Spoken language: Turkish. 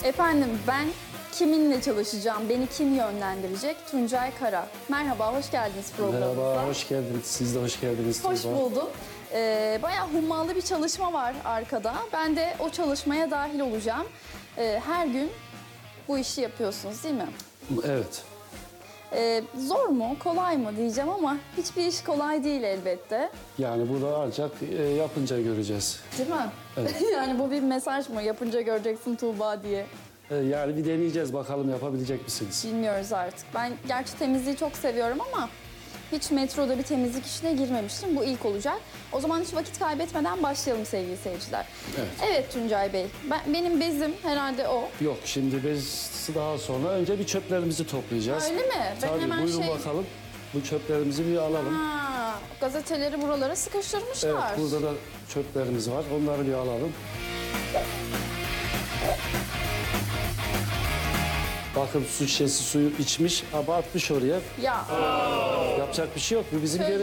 Efendim ben kiminle çalışacağım, beni kim yönlendirecek? Tuncay Kara. Merhaba, hoş geldiniz programımıza. Merhaba, hoş geldiniz. Siz de hoş geldiniz. Hoş Tuğba. buldum. Bayağı hummalı bir çalışma var arkada. Ben de o çalışmaya dahil olacağım. Her gün bu işi yapıyorsunuz değil mi? Evet. Zor mu, kolay mı diyeceğim ama hiçbir iş kolay değil elbette. Yani burada ancak yapınca göreceğiz. Değil mi? Evet. Yani bu bir mesaj mı? Yapınca göreceksin Tuğba diye. Yani bir deneyeceğiz bakalım yapabilecek misiniz? Bilmiyoruz artık. Ben gerçi temizliği çok seviyorum ama hiç metroda bir temizlik işine girmemiştim. Bu ilk olacak. O zaman hiç vakit kaybetmeden başlayalım sevgili seyirciler. Evet. Evet Tuncay Bey, benim bezim herhalde o. Yok, şimdi biz daha sonra önce bir çöplerimizi toplayacağız. Öyle mi? Ben Tabii, hemen buyurun bakalım. Bu çöplerimizi bir alalım. Ha, gazeteleri buralara sıkıştırmışlar. Evet, burada da çöplerimiz var. Onları bir alalım. Bakın su şişesi suyu içmiş ama atmış oraya. Ya Yapacak bir şey yok. Bu bizim Söyle-